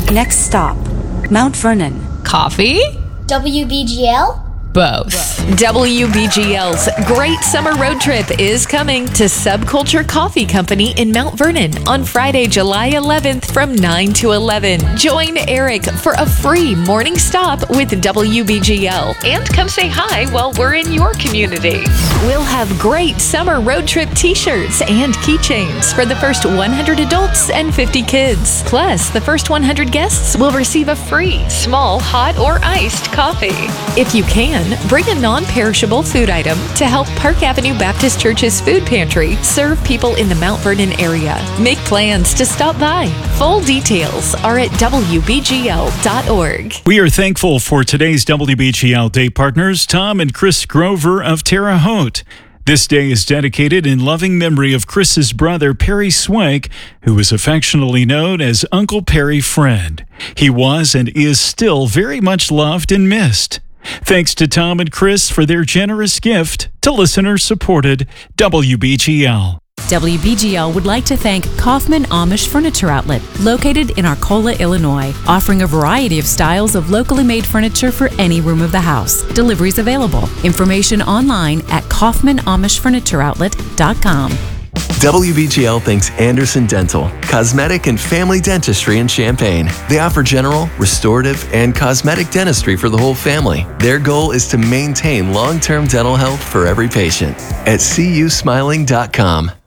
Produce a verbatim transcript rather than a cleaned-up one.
Next stop, Mount Vernon. Coffee? W B G L? Both. W B G L's Great Summer Road Trip is coming to Subculture Coffee Company in Mount Vernon on Friday, July eleventh from nine to eleven. Join Eric for a free morning stop with W B G L and come say hi while we're in your community. We'll have great summer road trip t-shirts and keychains for the first one hundred adults and fifty kids. Plus, the first one hundred guests will receive a free small hot or iced coffee. If you can, bring a non-perishable food item to help Park Avenue Baptist Church's food pantry serve people in the Mount Vernon area. Make plans to stop by. Full details are at W B G L dot org. We are thankful for today's W B G L Day partners, Tom and Chris Grover of Terre Haute. This day is dedicated in loving memory of Chris's brother, Perry Swank, who was affectionately known as Uncle Perry Friend. He was and is still very much loved and missed. Thanks to Tom and Chris for their generous gift to listener-supported W B G L. W B G L would like to thank Kaufman Amish Furniture Outlet, located in Arcola, Illinois, offering a variety of styles of locally made furniture for any room of the house. Deliveries available. Information online at kaufman amish furniture outlet dot com. W B G L thanks Anderson Dental, cosmetic and family dentistry in Champaign. They offer general, restorative, and cosmetic dentistry for the whole family. Their goal is to maintain long-term dental health for every patient. At C U smiling dot com.